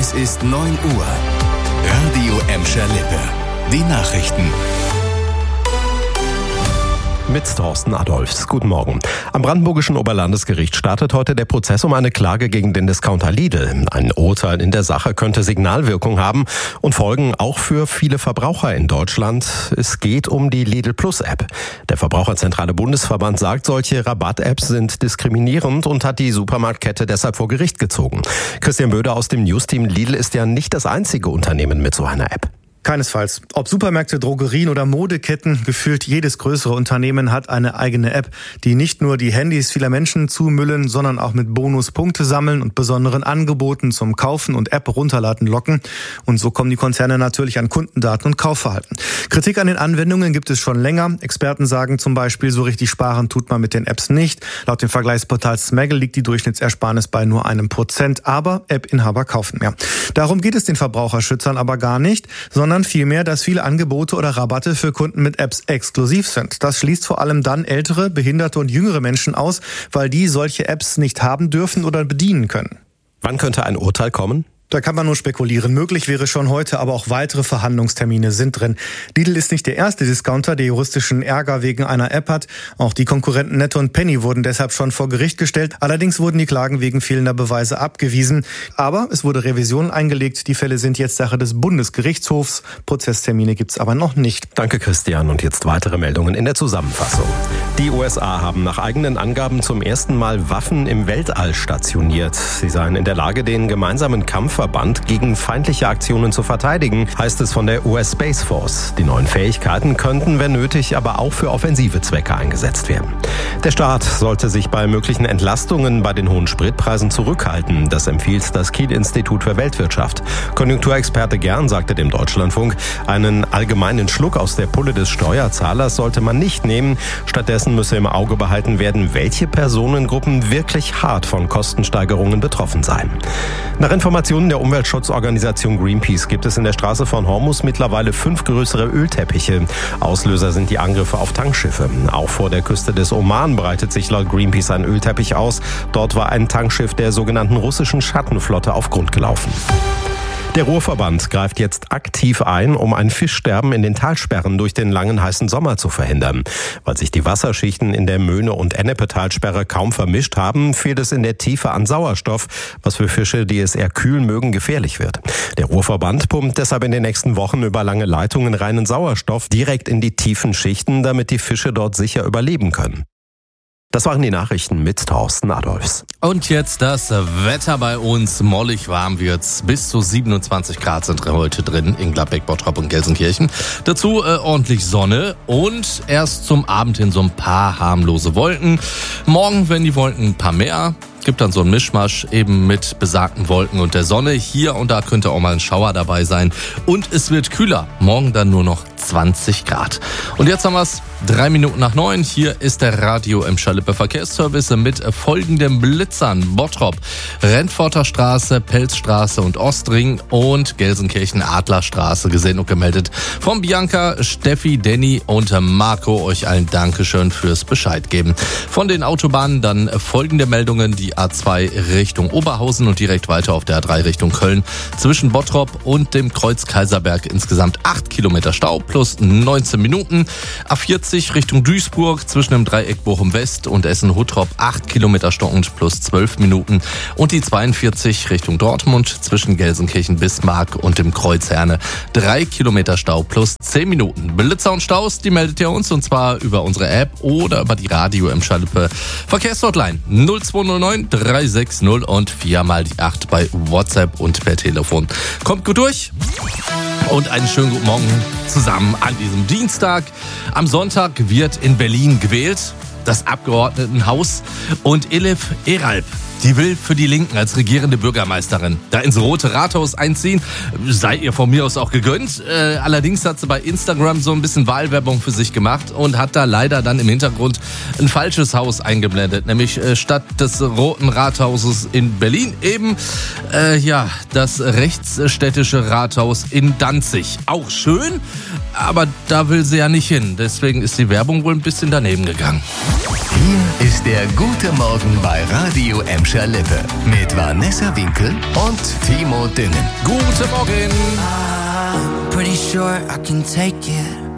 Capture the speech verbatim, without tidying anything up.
Es ist neun Uhr. Radio Emscher Lippe. Die Nachrichten. Mit Thorsten Adolphs. Guten Morgen. Am Brandenburgischen Oberlandesgericht startet heute der Prozess um eine Klage gegen den Discounter Lidl. Ein Urteil in der Sache könnte Signalwirkung haben und Folgen auch für viele Verbraucher in Deutschland. Es geht um die Lidl Plus App. Der Verbraucherzentrale Bundesverband sagt, solche Rabatt-Apps sind diskriminierend und hat die Supermarktkette deshalb vor Gericht gezogen. Christian Böder aus dem Newsteam. Lidl ist ja nicht das einzige Unternehmen mit so einer App. Keinesfalls. Ob Supermärkte, Drogerien oder Modeketten, gefühlt jedes größere Unternehmen hat eine eigene App, die nicht nur die Handys vieler Menschen zumüllen, sondern auch mit Bonuspunkte sammeln und besonderen Angeboten zum Kaufen und App runterladen locken. Und so kommen die Konzerne natürlich an Kundendaten und Kaufverhalten. Kritik an den Anwendungen gibt es schon länger. Experten sagen zum Beispiel, so richtig sparen tut man mit den Apps nicht. Laut dem Vergleichsportal Smaggle liegt die Durchschnittsersparnis bei nur einem Prozent, aber App-Inhaber kaufen mehr. Darum geht es den Verbraucherschützern aber gar nicht, sondern vielmehr, dass viele Angebote oder Rabatte für Kunden mit Apps exklusiv sind. Das schließt vor allem dann ältere, behinderte und jüngere Menschen aus, weil die solche Apps nicht haben dürfen oder bedienen können. Wann könnte ein Urteil kommen? Da kann man nur spekulieren. Möglich wäre schon heute, aber auch weitere Verhandlungstermine sind drin. Lidl ist nicht der erste Discounter, der juristischen Ärger wegen einer App hat. Auch die Konkurrenten Netto und Penny wurden deshalb schon vor Gericht gestellt. Allerdings wurden die Klagen wegen fehlender Beweise abgewiesen. Aber es wurde Revision eingelegt. Die Fälle sind jetzt Sache des Bundesgerichtshofs. Prozesstermine gibt's aber noch nicht. Danke, Christian. Und jetzt weitere Meldungen in der Zusammenfassung. Die U S A haben nach eigenen Angaben zum ersten Mal Waffen im Weltall stationiert. Sie seien in der Lage, den gemeinsamen Kampf Verband gegen feindliche Aktionen zu verteidigen, heißt es von der U S Space Force. Die neuen Fähigkeiten könnten, wenn nötig, aber auch für offensive Zwecke eingesetzt werden. Der Staat sollte sich bei möglichen Entlastungen bei den hohen Spritpreisen zurückhalten. Das empfiehlt das Kiel-Institut für Weltwirtschaft. Konjunkturexperte Gern sagte dem Deutschlandfunk, einen allgemeinen Schluck aus der Pulle des Steuerzahlers sollte man nicht nehmen. Stattdessen müsse im Auge behalten werden, welche Personengruppen wirklich hart von Kostensteigerungen betroffen seien. Nach Informationen der Umweltschutzorganisation Greenpeace gibt es in der Straße von Hormuz mittlerweile fünf größere Ölteppiche. Auslöser sind die Angriffe auf Tankschiffe. Auch vor der Küste des Oman breitet sich laut Greenpeace ein Ölteppich aus. Dort war ein Tankschiff der sogenannten russischen Schattenflotte auf Grund gelaufen. Der Ruhrverband greift jetzt aktiv ein, um ein Fischsterben in den Talsperren durch den langen heißen Sommer zu verhindern. Weil sich die Wasserschichten in der Möhne- und Ennepe-Talsperre kaum vermischt haben, fehlt es in der Tiefe an Sauerstoff, was für Fische, die es eher kühl mögen, gefährlich wird. Der Ruhrverband pumpt deshalb in den nächsten Wochen über lange Leitungen reinen Sauerstoff direkt in die tiefen Schichten, damit die Fische dort sicher überleben können. Das waren die Nachrichten mit Thorsten Adolphs. Und jetzt das Wetter bei uns. Mollig warm wird's. Bis zu siebenundzwanzig Grad sind heute drin in Gladbeck, Bottrop und Gelsenkirchen. Dazu äh, ordentlich Sonne und erst zum Abend hin so ein paar harmlose Wolken. Morgen werden die Wolken ein paar mehr. Gibt dann so einen Mischmasch eben mit besagten Wolken und der Sonne. Hier und da könnte auch mal ein Schauer dabei sein. Und es wird kühler. Morgen dann nur noch zwanzig Grad. Und jetzt haben wir es drei Minuten nach neun. Hier ist der Radio Emscher Lippe Verkehrsservice mit folgenden Blitzern. Bottrop, Rentforter Straße, Pelzstraße und Ostring und Gelsenkirchen Adlerstraße gesehen und gemeldet. Von Bianca, Steffi, Danny und Marco. Euch allen Dankeschön fürs Bescheid geben. Von den Autobahnen dann folgende Meldungen. Die A zwei Richtung Oberhausen und direkt weiter auf der A drei Richtung Köln. Zwischen Bottrop und dem Kreuz Kaiserberg insgesamt acht Kilometer Stau plus neunzehn Minuten. A vierzig Richtung Duisburg zwischen dem Dreieck Bochum West und Essen-Huttrop acht Kilometer stockend plus zwölf Minuten. Und die zweiundvierzig Richtung Dortmund zwischen Gelsenkirchen-Bismarck und dem Kreuz Herne drei Kilometer Stau plus zehn Minuten. Blitzer und Staus, die meldet ihr uns und zwar über unsere App oder über die Radio Emscher Lippe Verkehrshotline null zwei null neun drei sechs null und vier mal die acht bei WhatsApp und per Telefon. Kommt gut durch und einen schönen guten Morgen zusammen an diesem Dienstag. Am Sonntag wird in Berlin gewählt, das Abgeordnetenhaus, und Elif Eralp, die will für die Linken als regierende Bürgermeisterin da ins Rote Rathaus einziehen. Sei ihr von mir aus auch gegönnt. Äh, allerdings hat sie bei Instagram so ein bisschen Wahlwerbung für sich gemacht und hat da leider dann im Hintergrund ein falsches Haus eingeblendet. Nämlich äh, statt des Roten Rathauses in Berlin eben äh, ja das rechtsstädtische Rathaus in Danzig. Auch schön, aber da will sie ja nicht hin. Deswegen ist die Werbung wohl ein bisschen daneben gegangen. Hier ist der gute Morgen bei Radio Emscher Emscher Lippe mit Vanessa Winkel und Timo Düngen. Guten Morgen. I'm pretty sure I can take it.